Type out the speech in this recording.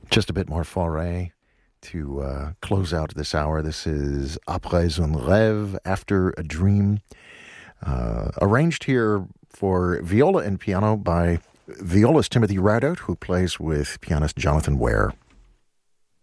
Just a bit more Fauré to close out this hour. This is Après un rêve, After a Dream, arranged here for viola and piano by violist Timothy Ridout, who plays with pianist Jonathan Ware.